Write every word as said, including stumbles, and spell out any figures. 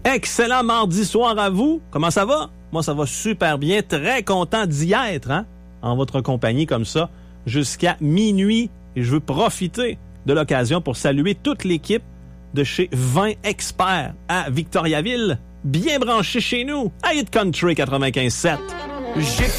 Excellent mardi soir à vous. Comment ça va? Moi, ça va super bien. Très content d'y être, hein? En votre compagnie comme ça, jusqu'à minuit. Et je veux profiter de l'occasion pour saluer toute l'équipe de chez Vin Experts à Victoriaville. Bien branché chez nous, à Hit Country quatre-vingt-quinze sept. J'ai